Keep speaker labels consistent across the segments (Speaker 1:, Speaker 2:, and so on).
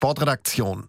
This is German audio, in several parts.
Speaker 1: Sportredaktion.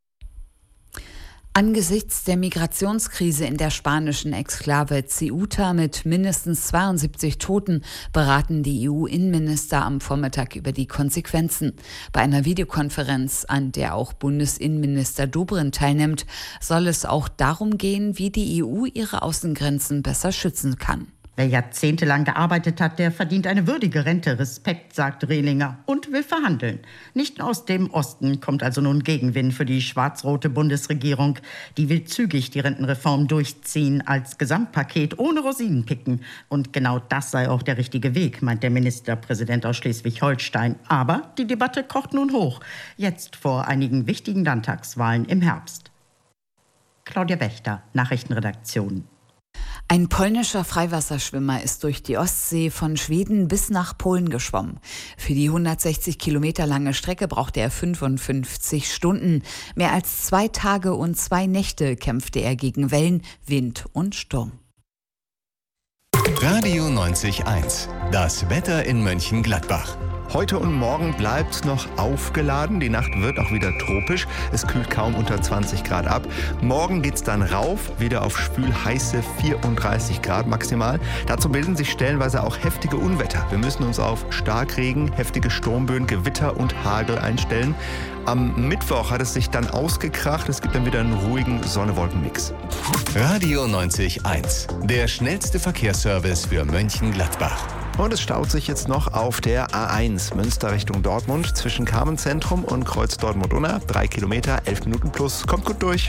Speaker 2: Angesichts der Migrationskrise in der spanischen Exklave Ceuta mit mindestens 72 Toten beraten die EU-Innenminister am Vormittag über die Konsequenzen. Bei einer Videokonferenz, an der auch Bundesinnenminister Dobrindt teilnimmt, soll es auch darum gehen, wie die EU ihre Außengrenzen besser schützen kann.
Speaker 3: Wer jahrzehntelang gearbeitet hat, der verdient eine würdige Rente. Respekt, sagt Rehlinger, und will verhandeln. Nicht aus dem Osten kommt also nun Gegenwind für die schwarz-rote Bundesregierung. Die will zügig die Rentenreform durchziehen als Gesamtpaket ohne Rosinenpicken. Und genau das sei auch der richtige Weg, meint der Ministerpräsident aus Schleswig-Holstein. Aber die Debatte kocht nun hoch. Jetzt vor einigen wichtigen Landtagswahlen im Herbst. Claudia Wächter, Nachrichtenredaktion.
Speaker 2: Ein polnischer Freiwasserschwimmer ist durch die Ostsee von Schweden bis nach Polen geschwommen. Für die 160 Kilometer lange Strecke brauchte er 55 Stunden. Mehr als 2 Tage und 2 Nächte kämpfte er gegen Wellen, Wind und Sturm.
Speaker 4: Radio 90.1, das Wetter in Mönchengladbach.
Speaker 1: Heute und morgen bleibt noch aufgeladen. Die Nacht wird auch wieder tropisch. Es kühlt kaum unter 20 Grad ab. Morgen geht's dann rauf, wieder auf spülheiße 34 Grad maximal. Dazu bilden sich stellenweise auch heftige Unwetter. Wir müssen uns auf Starkregen, heftige Sturmböen, Gewitter und Hagel einstellen. Am Mittwoch hat es sich dann ausgekracht. Es gibt dann wieder einen ruhigen Sonne-Wolken-Mix.
Speaker 4: Radio 90.1, der schnellste Verkehrsservice für Mönchengladbach.
Speaker 1: Und es staut sich jetzt noch auf der A1 Münster Richtung Dortmund zwischen Carmenzentrum und Kreuz Dortmund-Unna. 3 Kilometer, 11 Minuten plus. Kommt gut durch.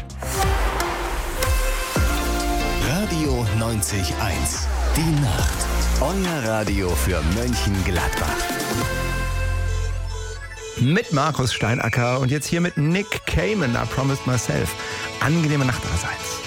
Speaker 4: Radio 90.1, die Nacht. Euer Radio für Mönchengladbach.
Speaker 1: Mit Markus Steinacker und jetzt hier mit Nick Cayman, I Promised Myself. Angenehme Nacht allerseits.